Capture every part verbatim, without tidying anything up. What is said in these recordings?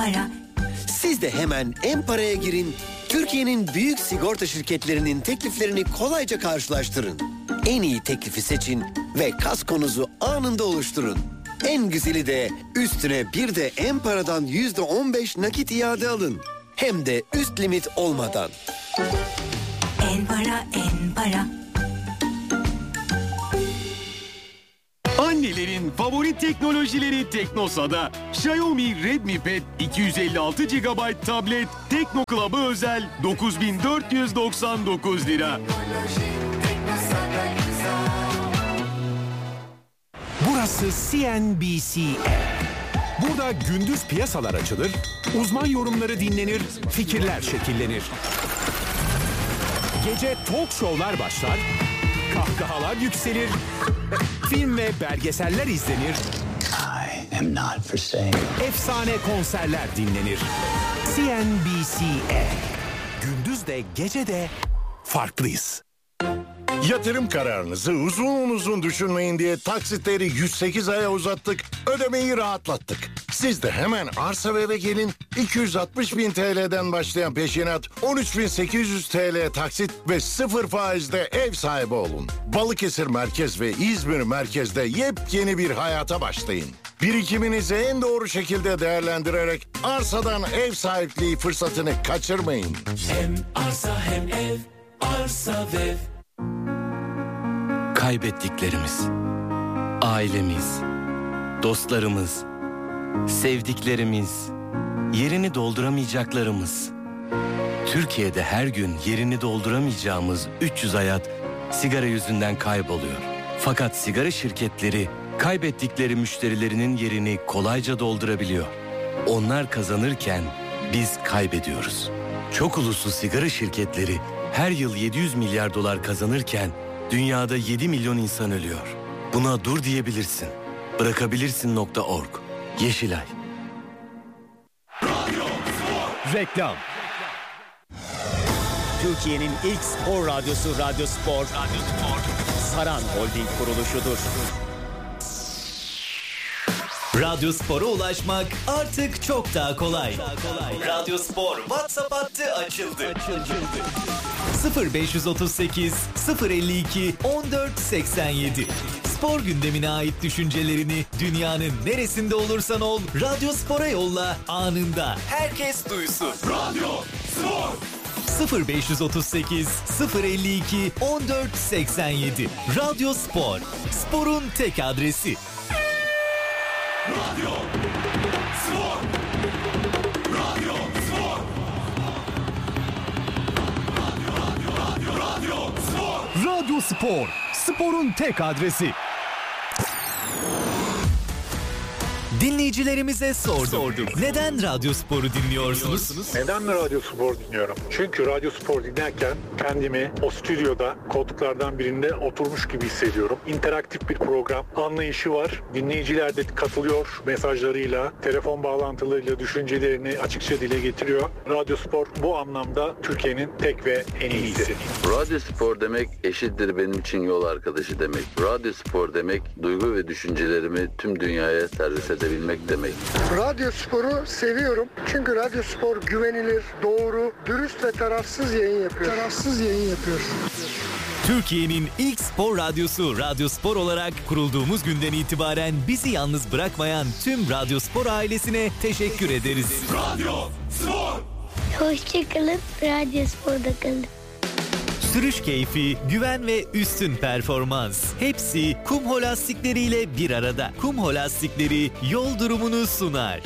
Para. Siz de hemen En-Para'ya girin. Türkiye'nin büyük sigorta şirketlerinin tekliflerini kolayca karşılaştırın. En iyi teklifi seçin ve kaskonuzu anında oluşturun. En güzeli de üstüne bir de En-Para'dan yüzde on beş nakit iade alın. Hem de üst limit olmadan. En-Para, En-Para. Annelerin favori teknolojileri Teknosa'da. Xiaomi Redmi Pad iki yüz elli altı gigabayt tablet Tekno Club'a özel dokuz bin dört yüz doksan dokuz lira. Burası C N B C. Burada gündüz piyasalar açılır, uzman yorumları dinlenir, fikirler şekillenir. Gece talk show'lar başlar, kahkahalar yükselir, film ve belgeseller izlenir. I am not for sale. Efsane konserler dinlenir. C N B C. Gündüz de gece de farklıyız. Yatırım kararınızı uzun uzun düşünmeyin diye taksitleri yüz sekiz aya uzattık, ödemeyi rahatlattık. Siz de hemen arsa ve eve gelin, iki yüz altmış bin T L'den başlayan peşinat, on üç bin sekiz yüz T L taksit ve sıfır faizde ev sahibi olun. Balıkesir Merkez ve İzmir Merkez'de yepyeni bir hayata başlayın. Birikiminizi en doğru şekilde değerlendirerek arsadan ev sahipliği fırsatını kaçırmayın. Hem arsa hem ev, arsa ve ev. Kaybettiklerimiz, ailemiz, dostlarımız, sevdiklerimiz, yerini dolduramayacaklarımız. Türkiye'de her gün yerini dolduramayacağımız üç yüz hayat sigara yüzünden kayboluyor. Fakat sigara şirketleri kaybettikleri müşterilerinin yerini kolayca doldurabiliyor. Onlar kazanırken biz kaybediyoruz. Çok uluslu sigara şirketleri her yıl yedi yüz milyar dolar kazanırken dünyada yedi milyon insan ölüyor. Buna dur diyebilirsin. Bırakabilirsin nokta org. Yeşilay. Reklam. Türkiye'nin ilk spor radyosu Radyo Spor. Radyo Spor. Saran Holding kuruluşudur. Radyo Spor'a ulaşmak artık çok daha kolay. Radyo Spor WhatsApp hattı açıldı. sıfır beş otuz sekiz sıfır elli iki on dört seksen yedi. Spor gündemine ait düşüncelerini dünyanın neresinde olursan ol Radyo Spor'a yolla, anında herkes duysun. Radyo Spor. sıfır beş otuz sekiz sıfır elli iki on dört seksen yedi. Radyo Spor. Sporun tek adresi. Radyo Spor. Radyo Spor. Radyo, radyo, radyo, radyo Spor. Radyo Spor. Sporun tek adresi. Dinleyicilerimize sorduk. sorduk. Neden Radyo Spor'u dinliyorsunuz? Neden mi Radyo Spor dinliyorum? Çünkü Radyo Spor dinlerken kendimi o stüdyoda koltuklardan birinde oturmuş gibi hissediyorum. İnteraktif bir program, anlayışı var. Dinleyiciler de katılıyor mesajlarıyla, telefon bağlantılarıyla düşüncelerini açıkça dile getiriyor. Radyo Spor bu anlamda Türkiye'nin tek ve en iyisi. Radyo Spor demek eşittir benim için yol arkadaşı demek. Radyo Spor demek duygu ve düşüncelerimi tüm dünyaya servis edebilmek demek. Radyo Spor'u seviyorum. Çünkü Radyo Spor güvenilir, doğru, dürüst ve tarafsız yayın yapıyor. Tarafsız yayın yapıyor. Türkiye'nin ilk spor radyosu Radyo Spor olarak kurulduğumuz günden itibaren bizi yalnız bırakmayan tüm Radyo Spor ailesine teşekkür ederiz. Radyo Spor. Hoşçakalın, Radyo Spor'da kalın. Sürüş keyfi, güven ve üstün performans. Hepsi Kumho lastikleriyle bir arada. Kumho lastikleri yol durumunu sunar.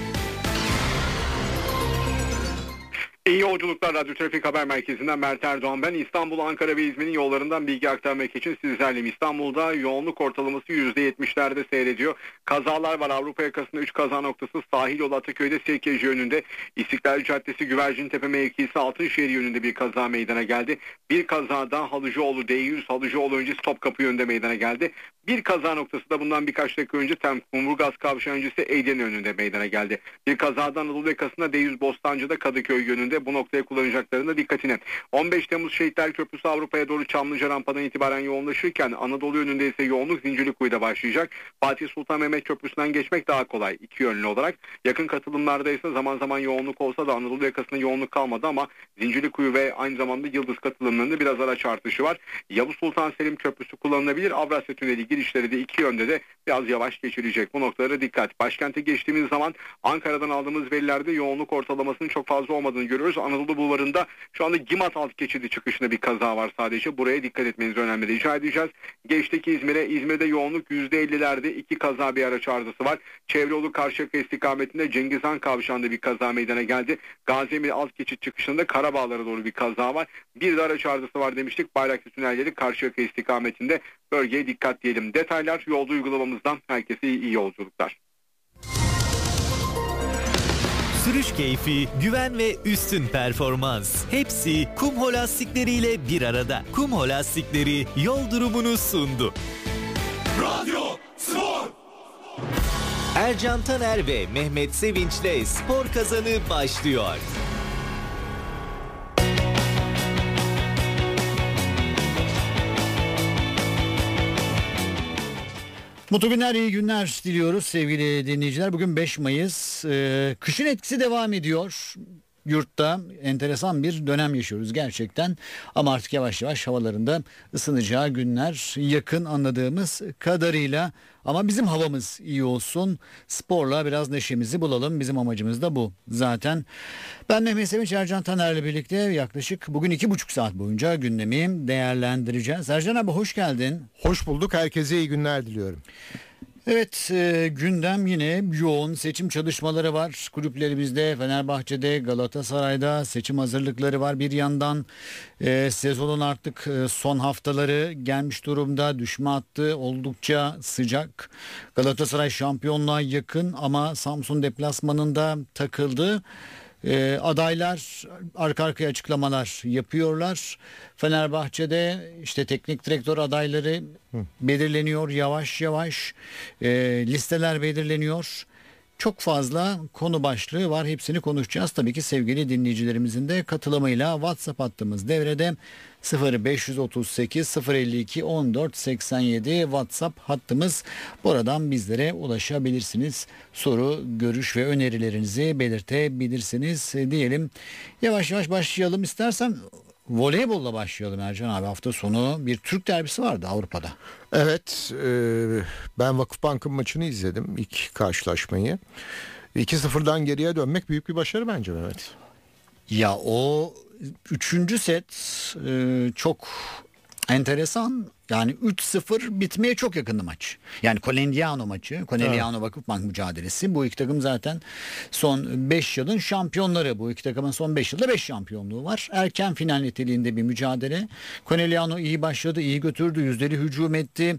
İyi yolculuklar. Radyo Trafik Haber Merkezi'nden Mert Erdoğan ben. İstanbul, Ankara ve İzmir'in yollarından bilgi aktarmak için sizlerleyim. İstanbul'da yoğunluk ortalaması yüzde yetmişlerde seyrediyor. Kazalar var. Avrupa yakasında üç kaza noktası. Sahil yolu Ataköy'de Sirkeci yönünde. İstiklal Caddesi Güvercintepe mevkisi Altınşehir yönünde bir kaza meydana geldi. Bir kazada Halıcıoğlu D yüz Halıcıoğlu öncesi Topkapı yönünde meydana geldi. Bir kaza noktası da bundan birkaç dakika önce Tem Kumburgaz Kavşağı öncesi Edirne yönünde meydana geldi. Bir kazada Anadolu yakasında D yüz Bostancı'da Kadıköy yönünde de bu noktaya kullanacaklarına dikkatine. on beş Temmuz Şehitler Köprüsü Avrupa'ya doğru Çamlıca rampadan itibaren yoğunlaşırken Anadolu yönünde ise yoğunluk Zincirlikuyu'da başlayacak. Fatih Sultan Mehmet Köprüsü'nden geçmek daha kolay iki yönlü olarak. Yakın katılımlarda ise zaman zaman yoğunluk olsa da Anadolu yakasında yoğunluk kalmadı ama Zincirlikuyu ve aynı zamanda Yıldız katılımlarında biraz araç artışı var. Yavuz Sultan Selim Köprüsü kullanılabilir. Avrasya Tüneli girişleri de iki yönde de biraz yavaş geçilecek. Bu noktalara dikkat. Başkente geçtiğimiz zaman Ankara'dan aldığımız verilerde yoğunluk ortalamasının çok fazla olmadığını görüyoruz. Anadolu Bulvarı'nda şu anda Gimat alt geçidi çıkışında bir kaza var sadece. Buraya dikkat etmenizi önemli rica edeceğiz. Geçtik İzmir'e. İzmir'de yoğunluk yüzde ellilerde iki kaza bir araç arızası var. Çevreolu Karşıyaka istikametinde Cengiz Han kavşağında bir kaza meydana geldi. Gaziemir alt geçit çıkışında Karabağlar'a doğru bir kaza var. Bir de araç arızası var demiştik. Bayraklı tünelleri Karşıyaka istikametinde. Bölgeye dikkat diyelim. Detaylar yolda uygulamamızdan. Herkese iyi, iyi yolculuklar. Sürüş keyfi, güven ve üstün performans. Hepsi Kumho lastikleriyle bir arada. Kumho lastikleri yol durumunu sundu. Radyo Spor. Ercan Taner ve Mehmet Sevinç'le Spor Kazanı başlıyor. Mutlu günler, iyi günler diliyoruz sevgili dinleyiciler. Bugün beş Mayıs. Ee, kışın etkisi devam ediyor. Yurtta enteresan bir dönem yaşıyoruz gerçekten. Ama artık yavaş yavaş havalarında ısınacağı günler yakın anladığımız kadarıyla. Ama bizim havamız iyi olsun. Sporla biraz neşemizi bulalım. Bizim amacımız da bu zaten. Ben Mehmet Sevinç, Ercan Taner'le birlikte yaklaşık bugün iki buçuk saat boyunca gündemi değerlendireceğiz. Ercan abi hoş geldin. Hoş bulduk. Herkese iyi günler diliyorum. Evet, e, gündem yine yoğun, seçim çalışmaları var kulüplerimizde. Fenerbahçe'de, Galatasaray'da seçim hazırlıkları var. Bir yandan e, sezonun artık e, son haftaları gelmiş durumda. Düşme hattı oldukça sıcak. Galatasaray şampiyonluğa yakın ama Samsun deplasmanında takıldı. Ee, adaylar arka arkaya açıklamalar yapıyorlar. Fenerbahçe'de işte teknik direktör adayları Hı. belirleniyor yavaş yavaş. Ee, listeler belirleniyor. Çok fazla konu başlığı var. Hepsini konuşacağız. Tabii ki sevgili dinleyicilerimizin de katılımıyla. WhatsApp hattımız devrede. sıfır beş otuz sekiz sıfır elli iki on dört seksen yedi WhatsApp hattımız. Buradan bizlere ulaşabilirsiniz. Soru, görüş ve önerilerinizi belirtebilirsiniz diyelim. Yavaş yavaş başlayalım. İstersen voleybolla başlayalım Ercan abi. Hafta sonu bir Türk derbisi vardı Avrupa'da. Evet, e, ben Vakıfbank'ın maçını izledim, ilk karşılaşmayı. iki sıfırdan geriye dönmek büyük bir başarı bence Mehmet. Ya o üçüncü set e, çok enteresan. Yani üç sıfır bitmeye çok yakındı maç. Yani Conegliano maçı, Conegliano evet. Vakıfbank mücadelesi. Bu iki takım zaten son beş yılın şampiyonları. Bu iki takımın son beş yılda beş şampiyonluğu var. Erken final niteliğinde bir mücadele. Conegliano iyi başladı, iyi götürdü, yüzdeli hücum etti.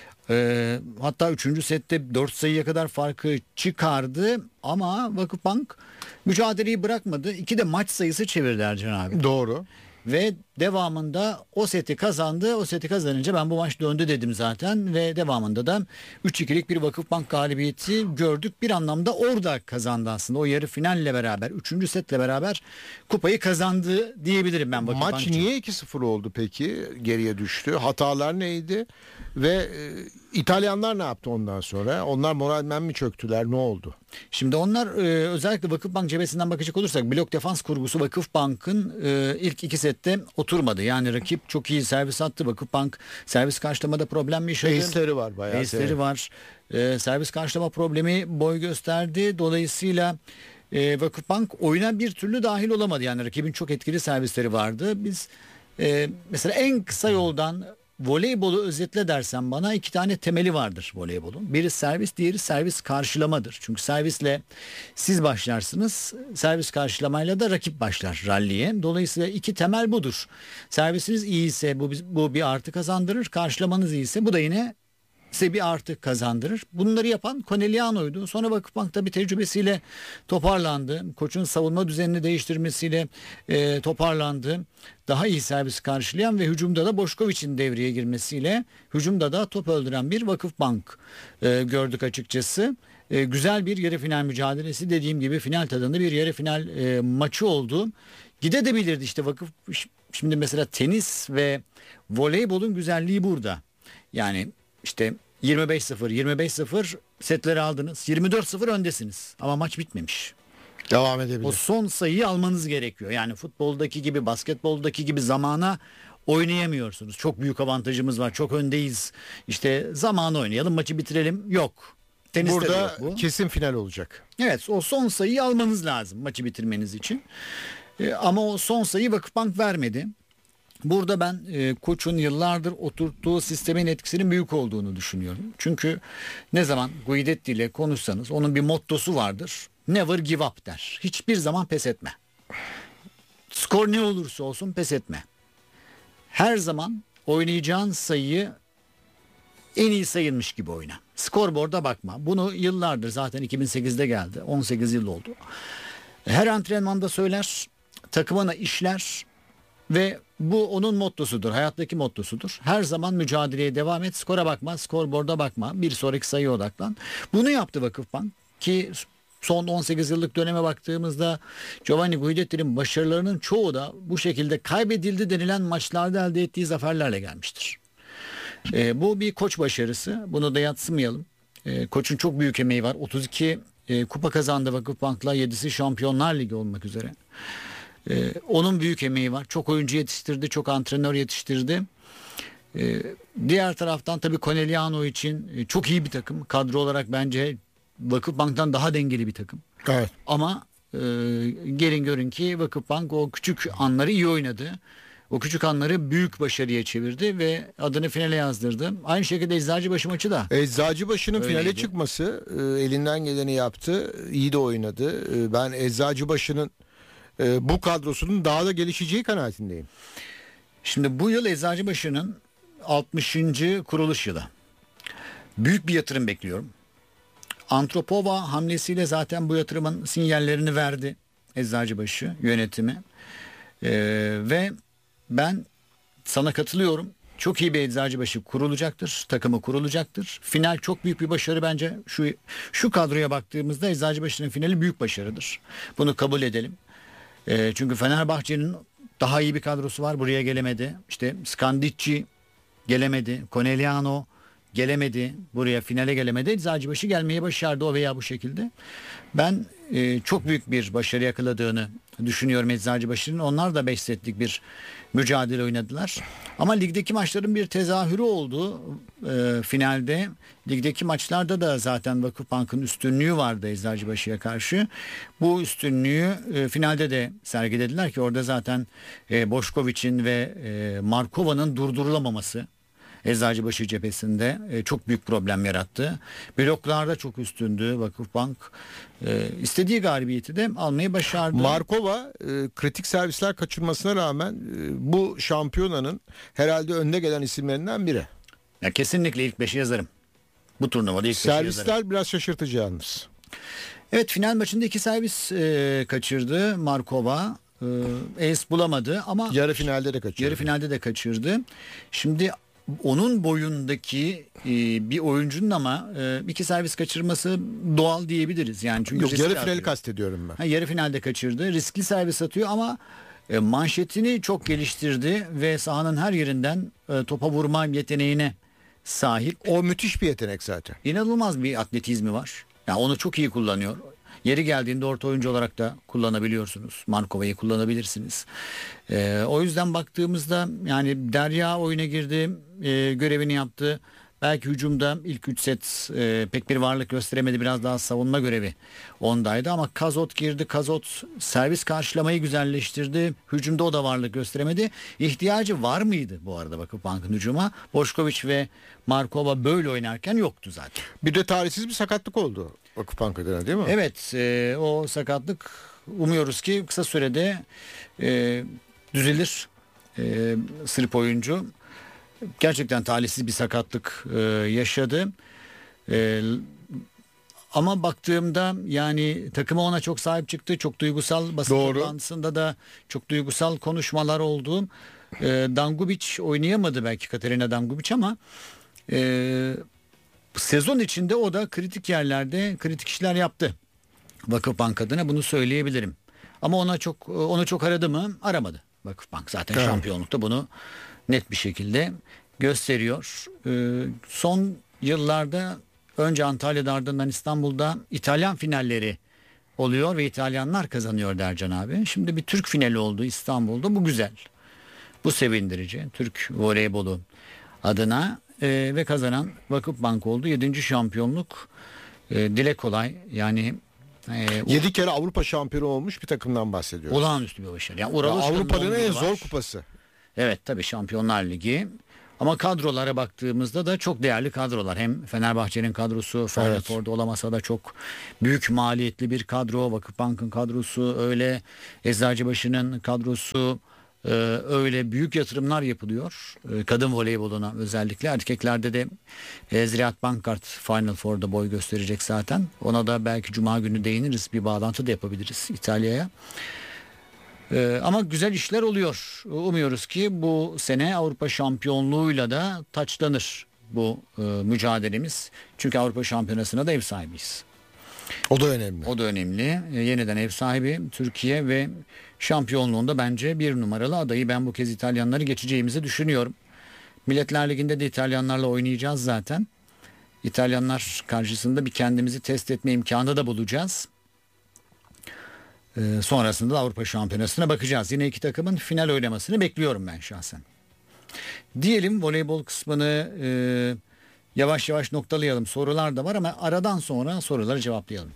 Ee, hatta üçüncü sette dört sayıya kadar farkı çıkardı. Ama Vakıfbank mücadeleyi bırakmadı. İki de maç sayısı çevirdi Ercan abi. Doğru. Ve devamında o seti kazandı. O seti kazanınca ben bu maç döndü dedim zaten. Ve devamında da üç ikilik bir Vakıfbank galibiyeti gördük. Bir anlamda orada kazandı aslında. O yarı finalle beraber, üçüncü setle beraber kupayı kazandı diyebilirim ben Vakıfbank Maç için. Niye iki sıfır oldu peki? Geriye düştü. Hatalar neydi? Ve e, İtalyanlar ne yaptı ondan sonra? Onlar moralmen mi çöktüler? Ne oldu? Şimdi onlar e, özellikle Vakıfbank cephesinden bakacak olursak blok defans kurgusu Vakıfbank'ın e, ilk iki sette oturmadı. Yani rakip çok iyi servis attı. Vakıfbank servis karşılamada problem yaşadı. Base'leri var bayağı. Base'leri var. E, servis karşılama problemi boy gösterdi. Dolayısıyla e, Vakıfbank oyuna bir türlü dahil olamadı. Yani rakibin çok etkili servisleri vardı. Biz e, mesela en kısa yoldan voleybolu özetle dersen bana iki tane temeli vardır voleybolun. Biri servis, diğeri servis karşılamadır. Çünkü servisle siz başlarsınız, servis karşılamayla da rakip başlar ralliye. Dolayısıyla iki temel budur. Servisiniz iyiyse bu, bu bir artı kazandırır. Karşılamanız iyiyse bu da yine size bir artı kazandırır. Bunları yapan Conegliano'ydu. Sonra Vakıfbank tabii tecrübesiyle toparlandı. Koçun savunma düzenini değiştirmesiyle e, toparlandı. Daha iyi servis karşılayan ve hücumda da Boşkoviç'in devreye girmesiyle hücumda da top öldüren bir Vakıfbank e, gördük açıkçası. e, güzel bir yarı final mücadelesi, dediğim gibi final tadında bir yarı final e, maçı oldu. Gidebilirdi işte vakıf. Şimdi mesela tenis ve voleybolun güzelliği burada. Yani işte yirmi beş sıfır yirmi beş sıfır setleri aldınız, yirmi dört sıfır öndesiniz ama maç bitmemiş. Devam edebilir. O son sayıyı almanız gerekiyor. Yani futboldaki gibi, basketboldaki gibi zamana oynayamıyorsunuz. Çok büyük avantajımız var, çok öndeyiz. İşte zamanı oynayalım, maçı bitirelim. Yok. Teniste Burada yok bu. kesin final olacak. Evet, o son sayıyı almanız lazım maçı bitirmeniz için. Ee, ama o son sayıyı Vakıfbank vermedi. Burada ben e, koçun yıllardır oturttuğu sistemin etkisinin büyük olduğunu düşünüyorum. Çünkü ne zaman Guidetti ile konuşsanız onun bir mottosu vardır. Never give up der. Hiçbir zaman pes etme. Skor ne olursa olsun pes etme. Her zaman oynayacağın sayıyı en iyi sayılmış gibi oyna. Skorboarda bakma. Bunu yıllardır, zaten iki bin sekizde geldi. on sekiz yıl oldu. Her antrenmanda söyler, takımına işler ve bu onun mottosudur. Hayattaki mottosudur. Her zaman mücadeleye devam et. Skora bakma, skorboarda bakma. Bir sonraki sayıya odaklan. Bunu yaptı Vakıfbank ki son on sekiz yıllık döneme baktığımızda Giovanni Guidetti'nin başarılarının çoğu da bu şekilde kaybedildi denilen maçlarda elde ettiği zaferlerle gelmiştir. E, bu bir koç başarısı. Bunu da yadsımayalım. E, koçun çok büyük emeği var. otuz iki e, kupa kazandı Vakıfbank'la, yedisi Şampiyonlar Ligi olmak üzere. E, onun büyük emeği var. Çok oyuncu yetiştirdi, çok antrenör yetiştirdi. E, diğer taraftan tabii Conegliano için e, çok iyi bir takım. Kadro olarak bence Vakıfbank'tan daha dengeli bir takım. Evet. Ama e, gelin görün ki Vakıfbank o küçük anları iyi oynadı. O küçük anları büyük başarıya çevirdi ve adını finale yazdırdı. Aynı şekilde Eczacıbaşı maçı da. Eczacıbaşı'nın öyleydi. finale çıkması, e, elinden geleni yaptı. İyi de oynadı. E, ben Eczacıbaşı'nın e, bu kadrosunun daha da gelişeceği kanaatindeyim. Şimdi bu yıl Eczacıbaşı'nın altmışıncı kuruluş yılı. Büyük bir yatırım bekliyorum. Antropova hamlesiyle zaten bu yatırımın sinyallerini verdi Eczacıbaşı yönetimi. Ee, ve ben sana katılıyorum. Çok iyi bir Eczacıbaşı kurulacaktır. Takımı kurulacaktır. Final çok büyük bir başarı bence. Şu şu kadroya baktığımızda Eczacıbaşı'nın finali büyük başarıdır. Bunu kabul edelim. Ee, çünkü Fenerbahçe'nin daha iyi bir kadrosu var. Buraya gelemedi. İşte Skandicci gelemedi. Conegliano gelemedi. Buraya finale gelemedi. Eczacıbaşı gelmeyi başardı o veya bu şekilde. Ben e, çok büyük bir başarı yakaladığını düşünüyorum Eczacıbaşı'nın. Onlar da beş setlik bir mücadele oynadılar. Ama ligdeki maçların bir tezahürü oldu e, finalde. Ligdeki maçlarda da zaten Vakıfbank'ın üstünlüğü vardı Eczacıbaşı'ya karşı. Bu üstünlüğü e, finalde de sergilediler ki orada zaten e, Boşkoviç'in ve e, Markova'nın durdurulamaması Eczacıbaşı cephesinde e, çok büyük problem yarattı. Bloklarda çok üstündü Vakıfbank. E, istediği galibiyeti de almayı başardı. Markova e, kritik servisler kaçırmasına rağmen e, bu şampiyonanın herhalde önde gelen isimlerinden biri. Ya kesinlikle ilk beşi yazarım. Bu turnuvada ilk beşi yazarım. Servisler biraz şaşırtıcı yalnız. Evet, final maçında iki servis e, kaçırdı Markova. E, ace bulamadı ama yarı finalde de kaçırdı. Yarı finalde de kaçırdı. Şimdi onun boyundaki e, bir oyuncunun ama e, iki servis kaçırması doğal diyebiliriz. Yani çünkü Yok, yarı finali atıyor. kastediyorum ben. Ha, yarı finalde kaçırdı. Riskli servis atıyor ama e, manşetini çok geliştirdi ve sahanın her yerinden e, topa vurma yeteneğine sahip. O müthiş bir yetenek zaten. İnanılmaz bir atletizmi var. Yani onu çok iyi kullanıyor. Yeri geldiğinde orta oyuncu olarak da kullanabiliyorsunuz. Markova'yı kullanabilirsiniz. Ee, o yüzden baktığımızda yani Derya oyuna girdi, e, görevini yaptı. Belki hücumda ilk üç set e, pek bir varlık gösteremedi. Biraz daha savunma görevi ondaydı ama Kazot girdi. Kazot servis karşılamayı güzelleştirdi. Hücumda o da varlık gösteremedi. İhtiyacı var mıydı bu arada Vakıfbank'ın hücuma? Boşkoviç ve Markova böyle oynarken yoktu zaten. Bir de talihsiz bir sakatlık oldu Vakıfbank adına, değil mi? Evet, e, o sakatlık umuyoruz ki kısa sürede e, düzelir. E, Sırp oyuncu gerçekten talihsiz bir sakatlık e, yaşadı. E, ama baktığımda yani takımı ona çok sahip çıktı. Çok duygusal, basın toplantısında da çok duygusal konuşmalar oldu. E, Dangubic oynayamadı belki, Katerina Dangubic, ama e, sezon içinde o da kritik yerlerde kritik işler yaptı. Vakıfbank adına bunu söyleyebilirim. Ama ona çok onu çok aradı mı? Aramadı. Vakıfbank zaten evet. Şampiyonlukta bunu net bir şekilde gösteriyor. Ee, son yıllarda önce Antalya'da ardından İstanbul'da İtalyan finalleri oluyor ve İtalyanlar kazanıyor Dercan abi. Şimdi bir Türk finali oldu İstanbul'da. Bu güzel. Bu sevindirici. Türk voleybolu adına e, ve kazanan Vakıfbank oldu. Yedinci şampiyonluk e, dile kolay. Yani e, yedi kere Avrupa şampiyonu olmuş bir takımdan bahsediyoruz. Olağanüstü bir başarı. Yani ya Avrupa'nın en zor kupası. Evet tabii Şampiyonlar Ligi. Ama kadrolara baktığımızda da çok değerli kadrolar. Hem Fenerbahçe'nin kadrosu, Final evet. Four'da olamasa da çok büyük maliyetli bir kadro. Vakıfbank'ın kadrosu öyle, Eczacıbaşı'nın kadrosu e, öyle, büyük yatırımlar yapılıyor. E, kadın voleyboluna özellikle. Erkeklerde de e, Ziraat Bankart Final Four'da boy gösterecek zaten. Ona da belki Cuma günü değiniriz. Bir bağlantı da yapabiliriz İtalya'ya. Ee, ama güzel işler oluyor. Umuyoruz ki bu sene Avrupa şampiyonluğuyla da taçlanır bu e, mücadelemiz. Çünkü Avrupa şampiyonasına da ev sahibiyiz. O da önemli. O da önemli. E, yeniden ev sahibi Türkiye ve şampiyonluğunda bence bir numaralı adayı. Ben bu kez İtalyanları geçeceğimizi düşünüyorum. Milletler Ligi'nde de İtalyanlarla oynayacağız zaten. İtalyanlar karşısında bir kendimizi test etme imkanı da bulacağız. Ee, sonrasında da Avrupa Şampiyonası'na bakacağız. Yine iki takımın final oynamasını bekliyorum ben şahsen. Diyelim voleybol kısmını e, yavaş yavaş noktalayalım. Sorular da var ama aradan sonra soruları cevaplayalım.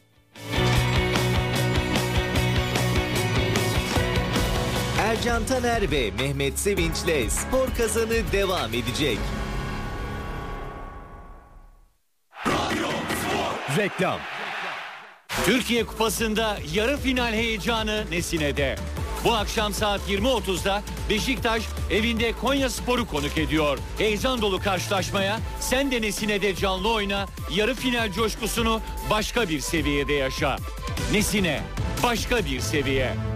Ercan Taner ve Mehmet Sevinç'le Spor Kazanı devam edecek. Reklam. Türkiye Kupası'nda yarı final heyecanı Nesine'de. Bu akşam saat yirmi otuzda Beşiktaş evinde Konyaspor'u konuk ediyor. Heyecan dolu karşılaşmaya sen de Nesine'de canlı oyna, yarı final coşkusunu başka bir seviyede yaşa. Nesine, başka bir seviye.